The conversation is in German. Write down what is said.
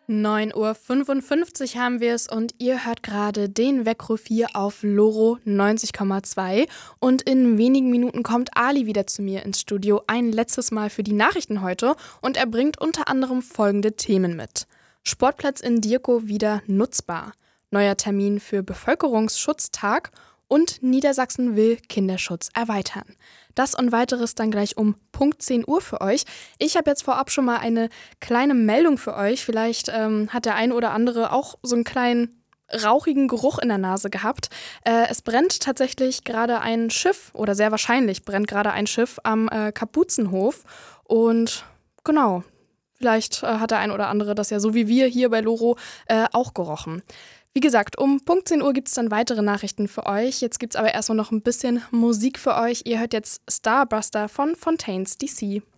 9:55 Uhr haben wir es und ihr hört gerade den Weckruf hier auf Loro 90,2 und in wenigen Minuten kommt Ali wieder zu mir ins Studio, ein letztes Mal für die Nachrichten heute und er bringt unter anderem folgende Themen mit. Sportplatz in Dirkow wieder nutzbar, neuer Termin für Bevölkerungsschutztag und Niedersachsen will Kinderschutz erweitern. Das und weiteres dann gleich um Punkt 10 Uhr für euch. Ich habe jetzt vorab schon mal eine kleine Meldung für euch. Vielleicht hat der ein oder andere auch so einen kleinen rauchigen Geruch in der Nase gehabt. Es brennt tatsächlich gerade ein Schiff oder sehr wahrscheinlich brennt gerade ein Schiff am Kapuzenhof. Und genau, vielleicht hat der ein oder andere das ja so wie wir hier bei Loro auch gerochen. Wie gesagt, um Punkt 10 Uhr gibt es dann weitere Nachrichten für euch. Jetzt gibt es aber erstmal noch ein bisschen Musik für euch. Ihr hört jetzt Starbuster von Fontaines DC.